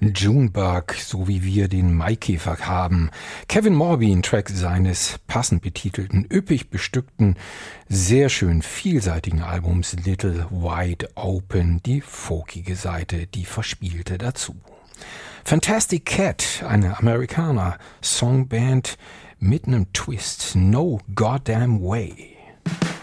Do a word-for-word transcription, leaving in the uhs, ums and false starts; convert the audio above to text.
Junebug, so wie wir den Maikäfer haben. Kevin Morby, ein Track seines passend betitelten, üppig bestückten, sehr schön vielseitigen Albums Little Wide Open, die folkige Seite, die verspielte dazu. Fantastic Cat, eine Amerikaner-Songband mit einem Twist, No Goddamn Way.